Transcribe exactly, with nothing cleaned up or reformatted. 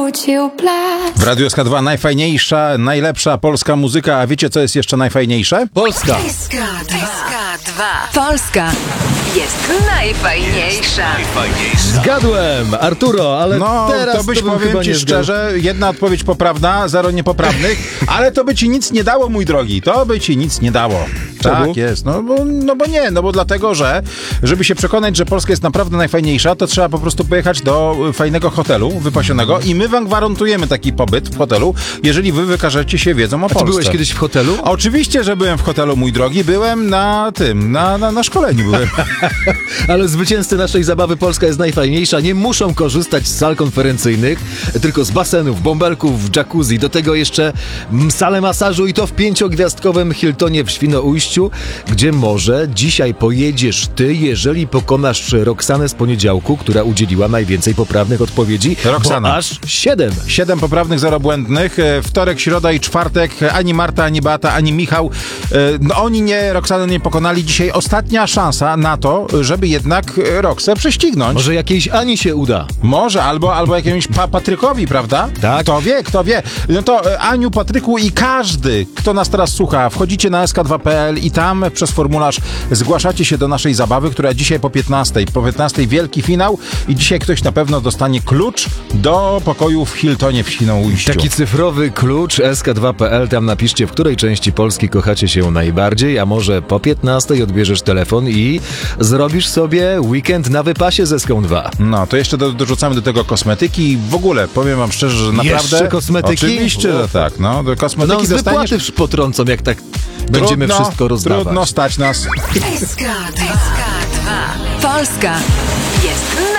wrócił blask. W Radiu S K dwa najfajniejsza, najlepsza polska muzyka, a wiecie co jest jeszcze najfajniejsze? Polska! S K dwa. Polska jest najfajniejsza. Zgadłem, Arturo, ale No, teraz to byś, bym powiem chyba ci nie zgadł. szczerze, jedna odpowiedź poprawna, zero niepoprawnych, ale to by ci nic nie dało, mój drogi, to by ci nic nie dało. Czemu? Tak jest, no bo, no bo nie, no bo dlatego, że żeby się przekonać, że Polska jest naprawdę najfajniejsza, to trzeba po prostu pojechać do fajnego hotelu wypasionego i my wam gwarantujemy taki pobyt w hotelu, jeżeli wy wykażecie się wiedzą o A ty Polsce. byłeś kiedyś w hotelu? Oczywiście, że byłem w hotelu, mój drogi, byłem na tym, na, na, na szkoleniu byłem. Ale zwycięzcy naszej zabawy Polska jest najfajniejsza nie muszą korzystać z sal konferencyjnych, tylko z basenów, bąbelków, jacuzzi, do tego jeszcze mm, salę masażu i to w pięciogwiazdkowym Hiltonie w Świnoujściu, gdzie może dzisiaj pojedziesz ty, jeżeli pokonasz Roxanę z poniedziałku, która udzieliła najwięcej poprawnych odpowiedzi. Roxana. Bo aż siedem. Siedem poprawnych, zero błędnych. E, Wtorek, środa i czwartek. Ani Marta, ani Beata, ani Michał. E, No oni nie, Roxany nie pokonali. Dzisiaj ostatnia szansa na to, żeby jednak e, Roxę prześcignąć. Może jakiejś Ani się uda. Może, albo, albo jakiemuś pa Patrykowi, prawda? Tak. Kto wie, kto wie. No to e, Aniu, Patryku i każdy, kto nas teraz słucha, wchodzicie na S K dwa kropka P L i tam przez formularz zgłaszacie się do naszej zabawy, która dzisiaj po piętnastej. Po piętnastej wielki finał i dzisiaj ktoś na pewno dostanie klucz do pokoju w Hiltonie w Świnoujściu. Taki cyfrowy klucz S K dwa kropka P L, tam napiszcie, w której części Polski kochacie się najbardziej, a może po piętnastej odbierzesz telefon i zrobisz sobie weekend na wypasie z S K dwa. No, to jeszcze do, dorzucamy do tego kosmetyki i w ogóle, powiem wam szczerze, że naprawdę... Jeszcze kosmetyki? Oczywiście, że tak, no. Do kosmetyki No z dostaniesz... wypłaty potrącą, jak tak będziemy Trudno, wszystko rozdawać. Trudno stać nas. S K dwa. Polska jest